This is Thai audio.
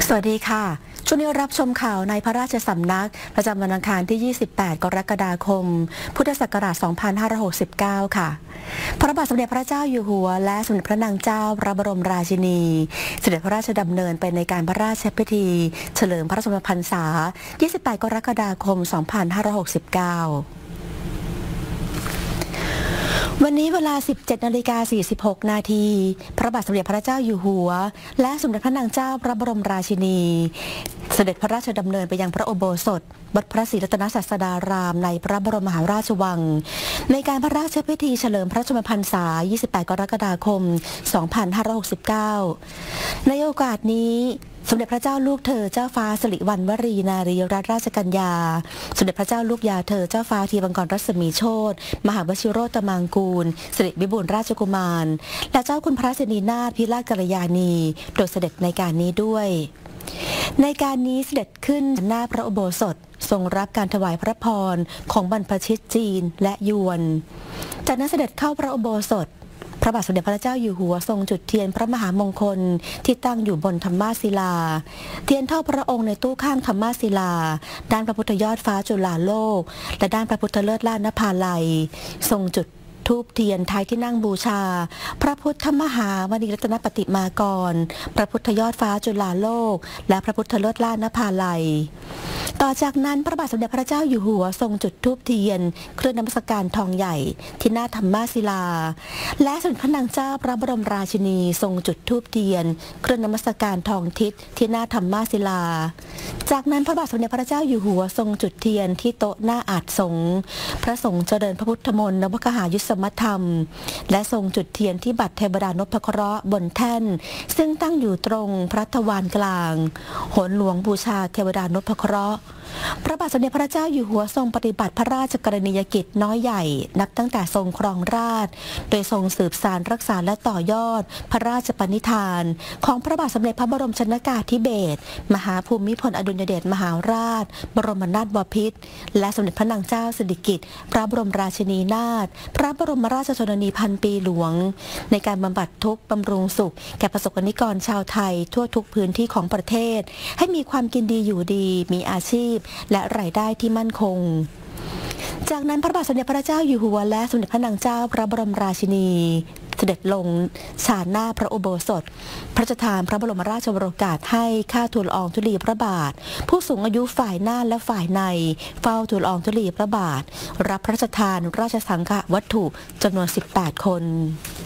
สวัสดีค่ะช่วงนี้รับชมข่าวในพระราชสำนักประจำวันอังคารที่ 28 กรกฎาคม พุทธศักราช 2569 ค่ะ พระบาทสมเด็จพระเจ้าอยู่หัวและสมเด็จพระนางเจ้าพระบรมราชินีเสด็จพระราชดำเนินไปในการพระราชพิธีเฉลิมพระชนมพรรษา 28 กรกฎาคม 2569วันนี้เวลา 17:46 นาทีพระบาทสมเด็จพระเจ้าอยู่หัวและสมเด็จพระนางเจ้าพระบรมราชินีเสด็จพระราชดำเนินไปยังพระอุโบสถวัดพระศรีรัตนศาสดารามในพระบรมมหาราชวังในการพระราชพิธีเฉลิมพระชนมพรรษา 28 กรกฎาคม 2569 ในโอกาสนี้สมเด็จพระเจ้าลูกเธอเจ้าฟ้าสิริวัณวรีนารีรัตนราชกัญญาสมเด็จพระเจ้าลูกยาเธอเจ้าฟ้าทีบังกรรัศมีโชติมหาวชิโรตมังกูลสิริวิบูลย์ราชกุมารและเจ้าคุณพระสินีนาถพิราชกัลยาณีโดยเสด็จในการนี้ด้วยในการนี้เสด็จขึ้นหน้าพระอุโบสถทรงรับการถวายพระพรของบรรพชิตจีนและยวนจากนั้นเสด็จเข้าพระอุโบสถพระบาทสมเด็จพระเจ้าอยู่หัวทรงจุดเทียนพระมหามงคลที่ตั้งอยู่บนธรรมาศิลาเทียนเท่าพระองค์ในตู้ข้างธรรมาศิลาด้านพระพุทธยอดฟ้าจุฬาโลกและด้านพระพุทธเลิศล่านภาลัยทรงจุดธูปเทียนท้ายที่นั่งบูชาพระพุทธมหาวณีรัตนปฏิมากรพระพุทธยอดฟ้าจุฬาโลกและพระพุทธเลิศล่านภาลัยต่อจากนั้นพระบาทสมเด็จพระเจ้าอยู่หัวทรงจุดธูปเทียนเครื่องนมัสการทองใหญ่ที่หน้าธรรมาศิลาและสมเด็จพระนางเจ้าพระบรมราชินีทรงจุดธูปเทียนเครื่องนมัสการทองทิศที่หน้าธรรมาศิลาจากนั้นพระบาทสมเด็จพระเจ้าอยู่หัวทรงจุดเทียนที่โต๊ะหน้าอาสน์สงฆ์พระสงฆ์เจริญพระพุทธมนต์นวกหายุสมธรรมและทรงจุดเทียนที่บัตรเทวดานพเคราะห์บนแท่นซึ่งตั้งอยู่ตรงพระทวารกลางโหนหลวงบูชาเทวดานพเคราะห์พระบาทสมเด็จพระเจ้าอยู่หัวทรงปฏิบัติพระราชกรณียกิจน้อยใหญ่นับตั้งแต่ทรงครองราชย์โดยทรงสืบสานรักษาและต่อยอดพระราชปณิธานของพระบาทสมเด็จพระบรมชนกาธิเบศรมหาภูมิพลอดุลยเดชมหาราชบรมนาถบพิตรและสมเด็จพระนางเจ้าสิริกิติ์พระบรมราชินีนาถพระบรมราชชนนีพันปีหลวงในการบำบัดทุกข์บำรุงสุขแก่ประสบนิกรชาวไทยทั่วทุกพื้นที่ของประเทศให้มีความกินดีอยู่ดีมีอาชีพและรายได้ที่มั่นคงจากนั้นพระบาทสมเด็จพระเจ้าอยู่หัวและสมเด็จพระนางเจ้าพระบรมราชินีเสด็จลงชานหน้าพระอุโบสถพระราชทานพระบรมราชโองการให้ข้าทูลละอองธุลีพระบาทผู้สูงอายุฝ่ายหน้าและฝ่ายในเฝ้าทูลละอองธุลีพระบาทรับพระราชทานราชสังฆวัตถุจำนวน 18 คน